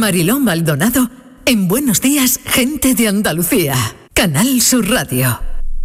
Mariló Maldonado en Buenos Días, Gente de Andalucía. Canal Sur Radio.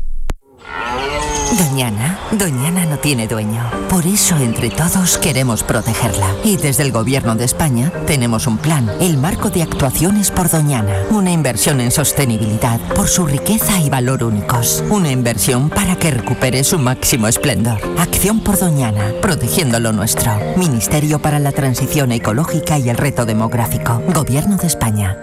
Doñana no tiene dueño. Por eso, entre todos, queremos protegerla. Y desde el Gobierno de España tenemos un plan, el Marco de Actuaciones por Doñana. Una inversión en sostenibilidad por su riqueza y valor únicos. Una inversión para que recupere su máximo esplendor. Acción por Doñana, protegiendo lo nuestro. Ministerio para la Transición Ecológica y el Reto Demográfico. Gobierno de España.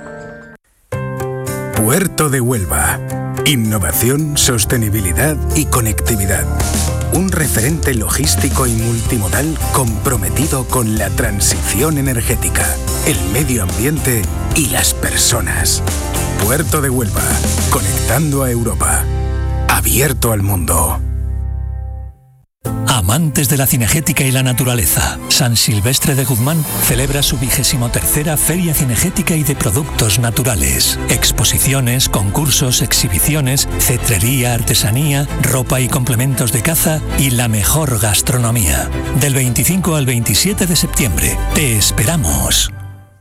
Puerto de Huelva. Innovación, sostenibilidad y conectividad. Un referente logístico y multimodal comprometido con la transición energética, el medio ambiente y las personas. Puerto de Huelva, conectando a Europa. Abierto al mundo. Amantes de la cinegética y la naturaleza, San Silvestre de Guzmán celebra su 23ª Feria Cinegética y de Productos Naturales. Exposiciones, concursos, exhibiciones, cetrería, artesanía, ropa y complementos de caza y la mejor gastronomía. Del 25 al 27 de septiembre. Te esperamos.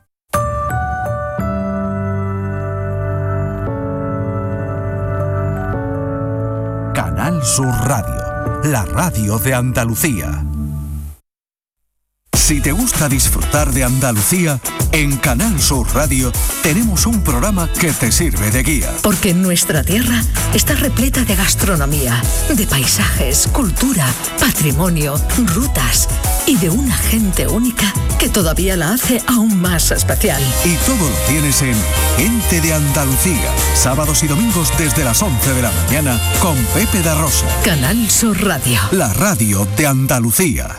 Canal Sur Radio. La radio de Andalucía. Si te gusta disfrutar de Andalucía, en Canal Sur Radio tenemos un programa que te sirve de guía. Porque nuestra tierra está repleta de gastronomía, de paisajes, cultura, patrimonio, rutas y de una gente única que todavía la hace aún más especial. Y todo lo tienes en Gente de Andalucía, sábados y domingos desde las 11 de la mañana con Pepe da Rosa. Canal Sur Radio. La radio de Andalucía.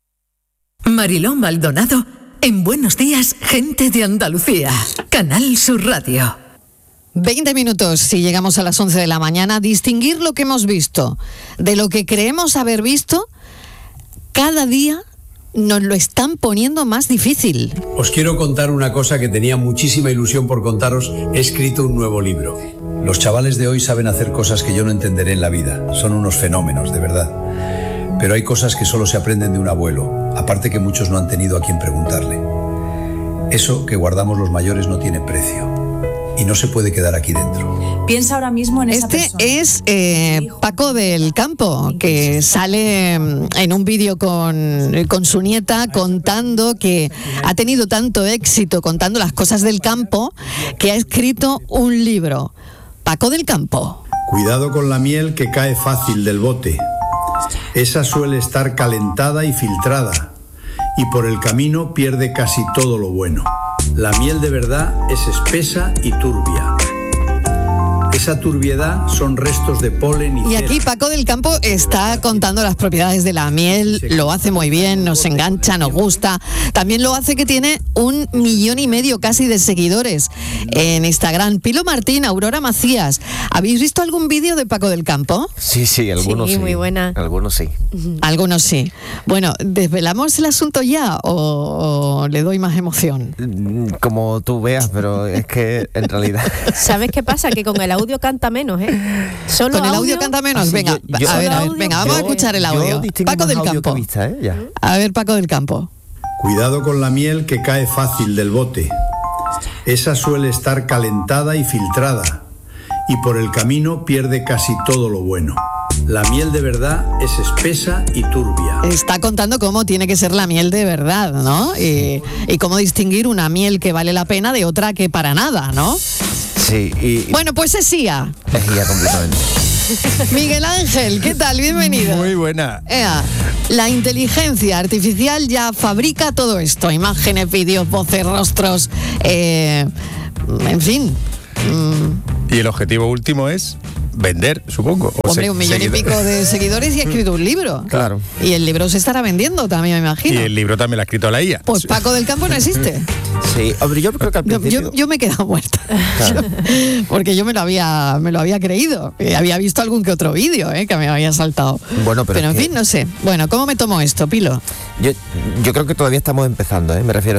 Mariló Maldonado en Buenos Días, Gente de Andalucía. Canal Sur Radio. 20 minutos y llegamos a las 11 de la mañana. Distinguir lo que hemos visto de lo que creemos haber visto, cada día nos lo están poniendo más difícil. Os quiero contar una cosa que tenía muchísima ilusión por contaros. He escrito un nuevo libro. Los chavales de hoy saben hacer cosas que yo no entenderé en la vida. Son unos fenómenos, de verdad. Pero hay cosas que solo se aprenden de un abuelo, aparte que muchos no han tenido a quien preguntarle. Eso que guardamos los mayores no tiene precio y no se puede quedar aquí dentro. Piensa ahora mismo en esa persona. Este es Paco del Campo, que sale en un vídeo con su nieta contando que ha tenido tanto éxito contando las cosas del campo que ha escrito un libro. Paco del Campo. Cuidado con la miel que cae fácil del bote. Esa suele estar calentada y filtrada, y por el camino pierde casi todo lo bueno. La miel de verdad es espesa y turbia. Esa turbiedad son restos de polen y aquí Paco del Campo está contando las propiedades de la miel. Lo hace muy bien, nos engancha, nos gusta. También lo hace que tiene 1,5 millones casi de seguidores en Instagram. Pilo Martín, Aurora Macías, ¿habéis visto algún vídeo de Paco del Campo? Sí, algunos sí. Muy buena. Algunos sí. Algunos sí. Bueno, ¿desvelamos el asunto ya o le doy más emoción? Como tú veas, pero es que en realidad... ¿Sabes qué pasa? Que con el audio canta menos, ¿eh? Solo con el audio canta menos. Venga, a ver, venga, vamos a escuchar el audio. Paco del Campo. A ver, Paco del Campo. Cuidado con la miel que cae fácil del bote. Esa suele estar calentada y filtrada, y por el camino pierde casi todo lo bueno. La miel de verdad es espesa y turbia. Está contando cómo tiene que ser la miel de verdad, ¿no? Y cómo distinguir una miel que vale la pena de otra que para nada, ¿no? Sí, Bueno, pues es IA. Es IA completamente. Miguel Ángel, ¿qué tal? Bienvenido. Muy buena. La inteligencia artificial ya fabrica todo esto. Imágenes, vídeos, voces, rostros, en fin. Y el objetivo último es vender, supongo. Hombre, 1,5 millones de seguidores y ha escrito un libro. Claro. Y el libro se estará vendiendo también, me imagino. Y el libro también lo ha escrito la IA. Pues Paco del Campo no existe. Sí, hombre, yo creo que al principio... Yo me he quedado muerta. Claro. Porque yo me lo había creído. Había visto algún que otro vídeo que me había saltado. Bueno, pero en fin, no sé. Bueno, ¿cómo me tomo esto, Pilo? Yo creo que todavía estamos empezando, me refiero,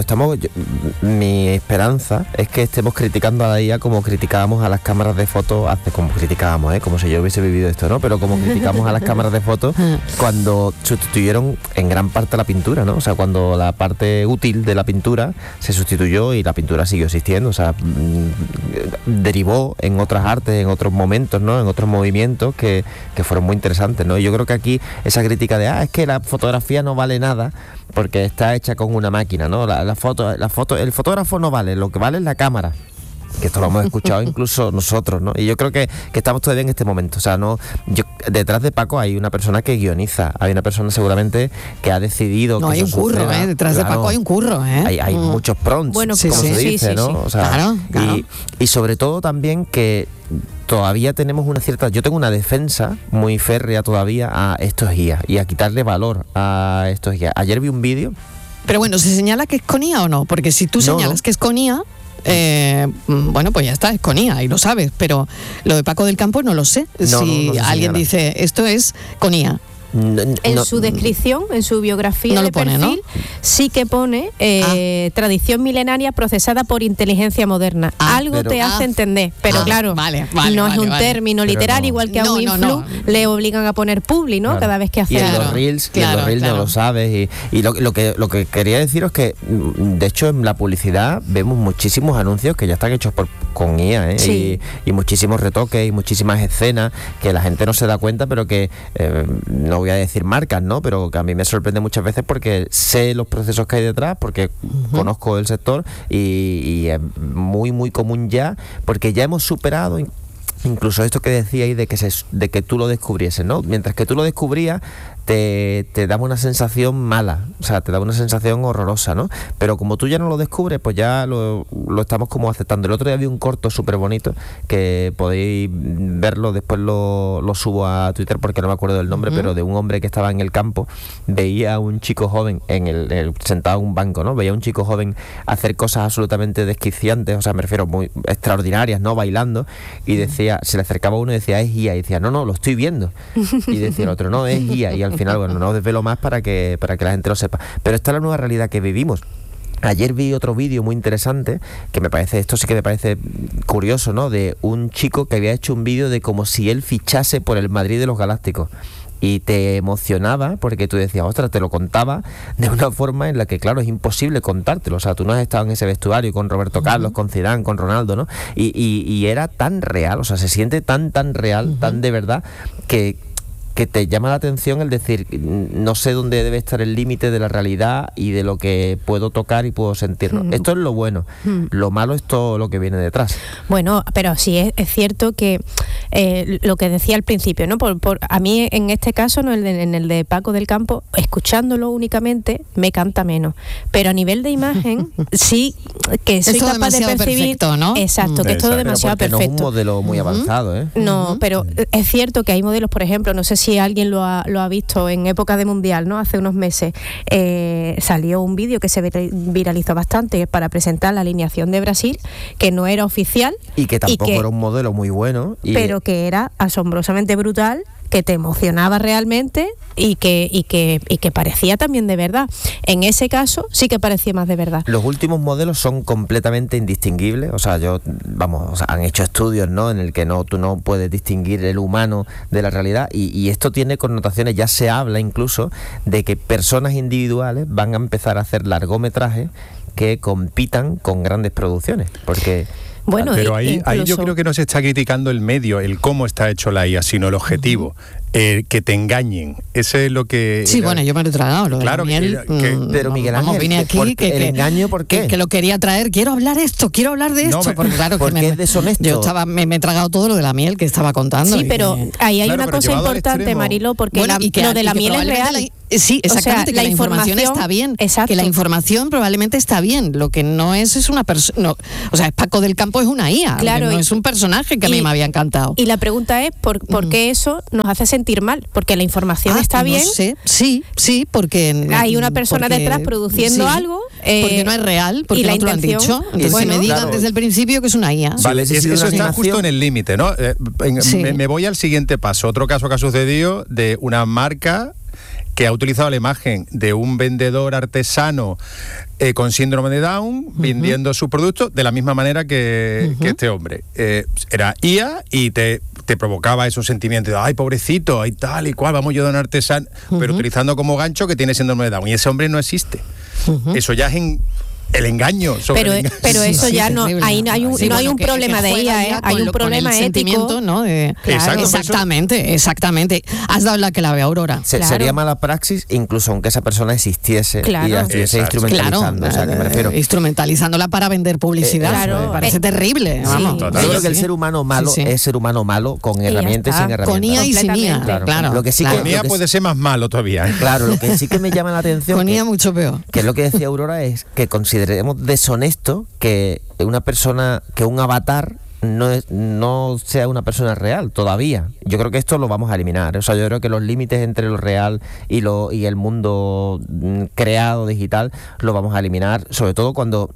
mi esperanza es que estemos criticando a la IA como criticábamos a las cámaras de fotos como criticábamos, como si yo hubiese vivido esto, ¿no? Pero como criticamos a las cámaras de fotos cuando sustituyeron en gran parte la pintura, ¿no? O sea, cuando la parte útil de la pintura se sustituyó y la pintura siguió existiendo, o sea, derivó en otras artes, en otros momentos, ¿no? En otros movimientos que fueron muy interesantes, ¿no? Y yo creo que aquí esa crítica de, es que la fotografía no vale nada porque está hecha con una máquina, ¿no? El fotógrafo no vale, lo que vale es la cámara. Que esto lo hemos escuchado incluso nosotros, ¿no? Y yo creo que estamos todavía en este momento. O sea, detrás de Paco hay una persona que guioniza, hay una persona seguramente que ha decidido. No, hay un curro, detrás de Paco hay un curro, Hay muchos prompts, bueno, como se dice, ¿no? Sí. O sea, claro. Y sobre todo también que todavía tenemos yo tengo una defensa muy férrea todavía a estos guías y a quitarle valor a estos guías. Ayer vi un vídeo. Pero bueno, ¿se señala que es con IA o no? Porque si tú señalas que es con IA, bueno, pues ya está, es con IA y lo sabes, pero lo de Paco del Campo no lo sé. Si alguien dice, esto es con IA. En su descripción, en su biografía de perfil, ¿no? Sí que pone tradición milenaria procesada por inteligencia moderna. Algo te hace entender, pero claro, no es un término literal, igual que a un influ le obligan a poner publi, ¿no? Cada vez que hace algo. Y en los reels no lo sabes. Y lo que quería deciros es que, de hecho, en la publicidad vemos muchísimos anuncios que ya están hechos con IA, Sí. y muchísimos retoques y muchísimas escenas que la gente no se da cuenta, pero que no voy a decir marcas, ¿no? Pero que a mí me sorprende muchas veces porque sé los procesos que hay detrás, porque conozco el sector y es muy, muy común ya, porque ya hemos superado incluso esto que decíais de que tú lo descubrieses, ¿no? Mientras que tú lo descubrías, te daba una sensación mala, o sea, te daba una sensación horrorosa, ¿no? Pero como tú ya no lo descubres, pues ya lo estamos como aceptando. El otro día vi un corto súper bonito que podéis verlo, después lo subo a Twitter porque no me acuerdo del nombre, pero de un hombre que estaba en el campo, veía a un chico joven sentado en un banco, ¿no? Veía a un chico joven hacer cosas absolutamente desquiciantes, o sea, me refiero muy extraordinarias, ¿no? Bailando, y decía, se le acercaba uno y decía, es guía, y decía, no, lo estoy viendo, y decía el otro, no, es guía, y al final, bueno, no desvelo más para que la gente lo sepa, pero esta es la nueva realidad que vivimos. Ayer vi otro vídeo muy interesante que esto sí que me parece curioso, ¿no? De un chico que había hecho un vídeo de como si él fichase por el Madrid de los Galácticos. Y te emocionaba porque tú decías, ostras, te lo contaba de una forma en la que, claro, es imposible contártelo. O sea, tú no has estado en ese vestuario con Roberto Carlos, con Zidane, con Ronaldo, ¿no? Y era tan real, o sea, se siente tan real, tan de verdad, que te llama la atención el decir, no sé dónde debe estar el límite de la realidad y de lo que puedo tocar y puedo sentir, ¿no? Esto es lo bueno. Lo malo es todo lo que viene detrás. Bueno, pero sí es cierto que lo que decía al principio, ¿no? A mí en este caso, ¿no? En el de Paco del Campo, escuchándolo únicamente me canta menos, pero a nivel de imagen sí que soy capaz de percibir, perfecto, ¿no? Exacto, que es todo demasiado perfecto. No es un modelo muy avanzado, ¿eh? No, pero es cierto que hay modelos, por ejemplo, no sé si alguien lo ha visto en época de Mundial, ¿no? Hace unos meses salió un vídeo que se viralizó bastante para presentar la alineación de Brasil, que no era oficial y que tampoco era un modelo muy bueno, pero que era asombrosamente brutal, que te emocionaba realmente y que parecía también de verdad. En ese caso sí que parecía más de verdad. Los últimos modelos son completamente indistinguibles, o sea, han hecho estudios, ¿no? En el que tú no puedes distinguir el humano de la realidad, y esto tiene connotaciones, ya se habla incluso de que personas individuales van a empezar a hacer largometrajes que compitan con grandes producciones, porque... Bueno, pero ahí yo creo que no se está criticando el medio, el cómo está hecho la IA, sino el objetivo. Que te engañen, ese es lo que... Sí, bueno, yo me lo he tragado, lo claro, de Miel, pero Miguel Ángel, vine aquí el engaño, ¿por qué? Que lo quería traer, quiero hablar de esto, porque claro, porque es deshonesto. Yo me he tragado todo lo de la miel que estaba contando. Sí, pero ahí hay una cosa importante, Marilo, porque lo de la miel es real. Sí, exactamente, o sea, que la información está bien. Exacto. Que la información probablemente está bien. Lo que no es una persona... o sea, Paco del Campo es una IA. Claro, no es un personaje que a mí me había encantado. Y la pregunta es, ¿por qué eso nos hace sentir mal? Porque la información está bien. No sé. Sí, porque... hay una persona detrás produciendo algo. Porque no es real, porque no te lo han dicho. Entonces que me digan desde el principio que es una IA. Vale, eso está justo en el límite, ¿no? Me voy al siguiente paso. Otro caso que ha sucedido de una marca que ha utilizado la imagen de un vendedor artesano con síndrome de Down, vendiendo sus productos de la misma manera que este hombre. Era IA y te provocaba esos sentimientos de, ay, pobrecito, ay, tal y cual, vamos a ayudar a un artesano, pero utilizando como gancho que tiene síndrome de Down. Y ese hombre no existe. Eso ya es el engaño. Pero eso ya no, ahí no hay un problema de ella, hay un problema ético, ¿no? Claro. Exactamente. Has dado la clave, Aurora. Sería mala praxis, incluso aunque esa persona existiese y la estuviese instrumentalizando. O sea, que me refiero. Instrumentalizándola para vender publicidad. Claro. Me parece terrible. Vamos. Yo creo que el ser humano malo es ser humano malo con herramientas y sin herramientas. Con IA y sin IA. Claro. Lo que sí con IA puede ser más malo todavía. Claro, lo que sí que me llama la atención. Con IA mucho peor. Que es lo que decía Aurora, es que consideremos deshonesto que una persona, que un avatar no sea una persona real todavía. Yo creo que esto lo vamos a eliminar. O sea, yo creo que los límites entre lo real y el mundo creado digital lo vamos a eliminar, sobre todo cuando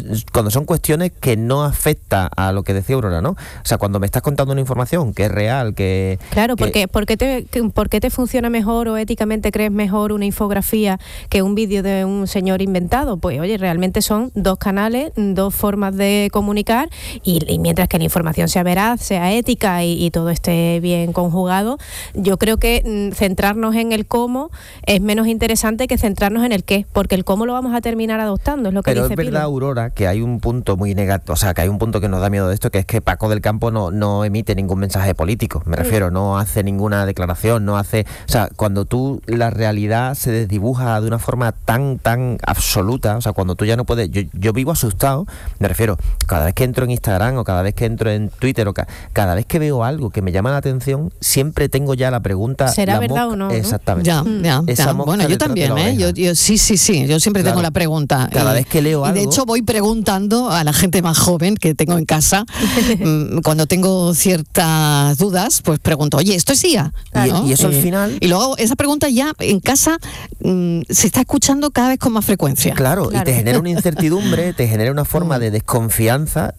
son cuestiones que no afecta a lo que decía Aurora, ¿no? O sea, cuando me estás contando una información que es real, que... Claro, ¿por qué te funciona mejor o éticamente crees mejor una infografía que un vídeo de un señor inventado? Pues oye, realmente son dos canales, dos formas de comunicar y mientras que la información sea veraz, sea ética y todo esté bien conjugado, yo creo que centrarnos en el cómo es menos interesante que centrarnos en el qué, porque el cómo lo vamos a terminar adoptando, es lo que dice Pilo. Pero es verdad, Aurora, que hay un punto muy negativo, o sea, que hay un punto que nos da miedo de esto, que es que Paco del Campo no emite ningún mensaje político, me refiero, no hace ninguna declaración, o sea, cuando tú la realidad se desdibuja de una forma tan absoluta, o sea, cuando tú ya no puedes, yo vivo asustado, me refiero, cada vez que entro en Instagram o cada vez que entro en Twitter o cada vez que veo algo que me llama la atención, siempre tengo ya la pregunta, ¿será verdad o no? Exactamente. Ya. Bueno, yo también, yo sí, yo siempre tengo la pregunta. Cada vez que leo algo. Y de hecho voy preguntando a la gente más joven que tengo en casa, cuando tengo ciertas dudas, pues pregunto, oye, ¿esto es IA? Y eso al final... Y luego esa pregunta ya en casa se está escuchando cada vez con más frecuencia. Claro. Y te genera una incertidumbre, te genera una forma de desconfianza,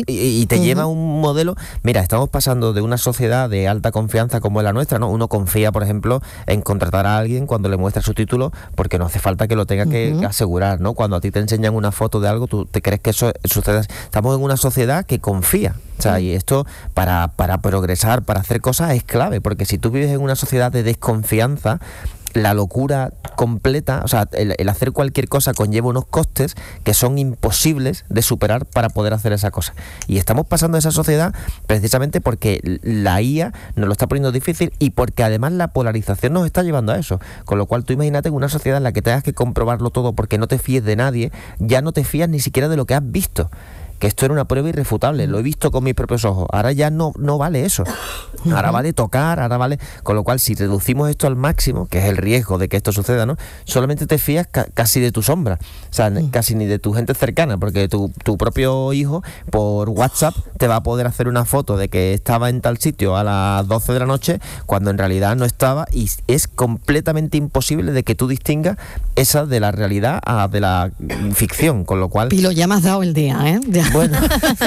y te lleva a un modelo. Mira, estamos pasando de una sociedad de alta confianza como es la nuestra, ¿no? Uno confía, por ejemplo, en contratar a alguien cuando le muestra su título, porque no hace falta que lo tenga que asegurar, ¿no? Cuando a ti te enseñan una foto de algo, tú te crees que eso sucede. Estamos en una sociedad que confía. O sea, y esto para progresar, para hacer cosas es clave, porque si tú vives en una sociedad de desconfianza, la locura completa, o sea, el hacer cualquier cosa conlleva unos costes que son imposibles de superar para poder hacer esa cosa. Y estamos pasando a esa sociedad precisamente porque la IA nos lo está poniendo difícil y porque además la polarización nos está llevando a eso. Con lo cual tú imagínate en una sociedad en la que tengas que comprobarlo todo porque no te fíes de nadie, ya no te fías ni siquiera de lo que has visto. Que esto era una prueba irrefutable, lo he visto con mis propios ojos. Ahora ya no vale eso. Ahora vale tocar, ahora vale... Con lo cual, si reducimos esto al máximo, que es el riesgo de que esto suceda, ¿no? Solamente te fías casi de tu sombra. O sea, casi ni de tu gente cercana, porque tu propio hijo, por WhatsApp, te va a poder hacer una foto de que estaba en tal sitio a las 12 de la noche, cuando en realidad no estaba, y es completamente imposible de que tú distingas esa de la realidad a de la ficción, con lo cual... Pilo, ya me has dado el día, ¿eh? Bueno,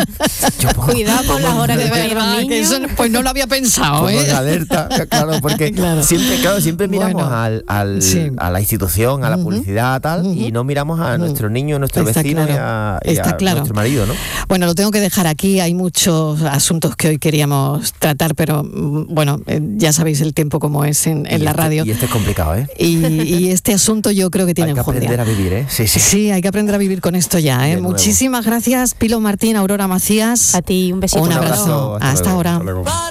cuidado con las horas que ven los niños. Eso, pues no lo había pensado, alerta, claro, porque siempre miramos a la institución, a la publicidad, tal, y no miramos a nuestro niño, a nuestro vecino y a nuestro marido, ¿no? Bueno, lo tengo que dejar aquí. Hay muchos asuntos que hoy queríamos tratar, pero bueno, ya sabéis el tiempo como es en la radio. Y este es complicado, ¿eh? Y este asunto yo creo que tiene enjundia. Hay que aprender a vivir, ¿eh? Sí, hay que aprender a vivir con esto ya, ¿eh? Muchísimas gracias, Pilo Martín, Aurora Macías. A ti, un besito. Un abrazo. Hasta ahora.